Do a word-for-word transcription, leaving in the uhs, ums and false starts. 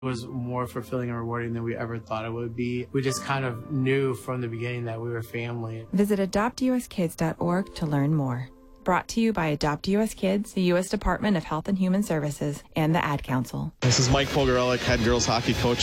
It was more fulfilling and rewarding than we ever thought it would be. We just kind of knew from the beginning that we were family. Visit adopt u s kids dot org to learn more. Brought to you by Adopt U S Kids, the U S Department of Health and Human Services, and the Ad Council. This is Mike Pogarellic, head girls hockey coach